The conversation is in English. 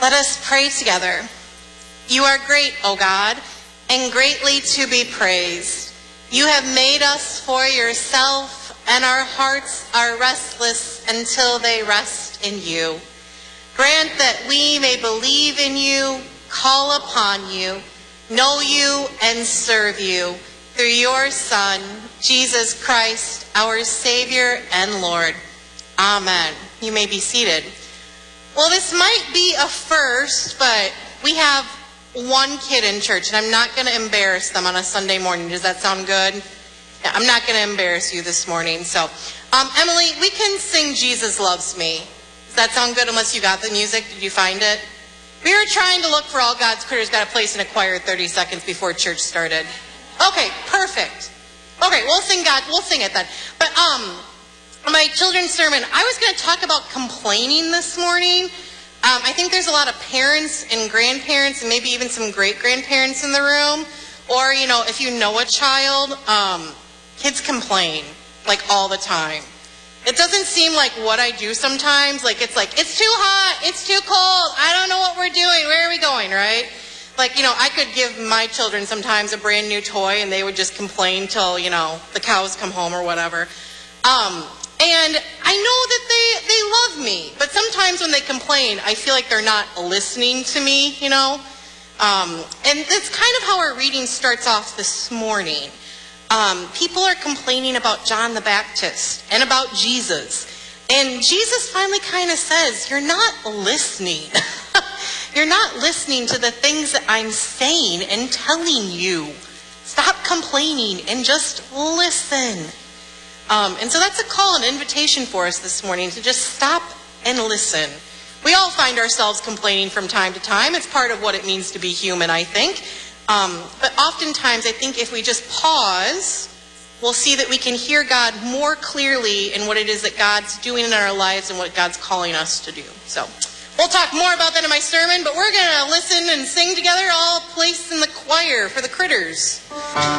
Let us pray together. You are great, O God, and greatly to be praised. You have made us for yourself, and our hearts are restless until they rest in you. Grant that we may believe in you, call upon you, know you, and serve you through your Son, Jesus Christ, our Savior and Lord. Amen. You may be seated. Well, this might be a first, but we have one kid in church, and I'm not going to embarrass them on a Sunday morning. Does that sound good? Yeah, I'm not going to embarrass you this morning. So, Emily, we can sing Jesus Loves Me. Does that sound good unless you got the music? Did you find it? We were trying to look for All God's Critters Got a Place in a Choir 30 seconds before church started. Okay, perfect. Okay, we'll sing it then. But, my children's sermon, I was going to talk about complaining this morning. I think there's a lot of parents and grandparents and maybe even some great-grandparents in the room. Or, if you know a child, kids complain, like, all the time. It doesn't seem like what I do sometimes. It's too hot, it's too cold, I don't know what we're doing, where are we going, right? I could give my children sometimes a brand new toy and they would just complain till, the cows come home or whatever. And I know that they love me, but sometimes when they complain, I feel like they're not listening to me, And that's kind of how our reading starts off this morning. People are complaining about John the Baptist and about Jesus. And Jesus finally kind of says, you're not listening. You're not listening to the things that I'm saying and telling you. Stop complaining and just listen. And so that's a call, an invitation for us this morning to just stop and listen. We all find ourselves complaining from time to time. It's part of what it means to be human, I think. But oftentimes, I think if we just pause, we'll see that we can hear God more clearly in what it is that God's doing in our lives and what God's calling us to do. So we'll talk more about that in my sermon, but we're going to listen and sing together, all placed in the choir for the critters.